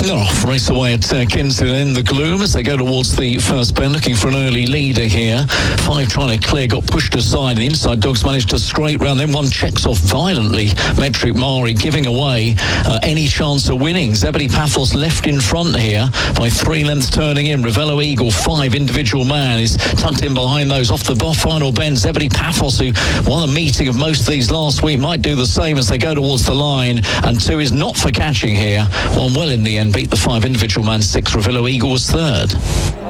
Race away at Kensington in the gloom as they go towards the first bend, looking for an early leader here. 5 trying to clear, got pushed aside. The inside dogs managed to scrape round. Then 1 checks off violently. Metric Mari giving away any chance of winning. Zebedee Paphos left in front here by 3 lengths turning in. Ravello Eagle, 5 Individual Man is tucked in behind those off the final bend. Zebedee Paphos, who won a meeting of most of these last week, might do the same as they go towards the line. And 2 is not for catching here. 1 well in the end, beat the 5 Individual Man. 6 Ravello Eagle was third.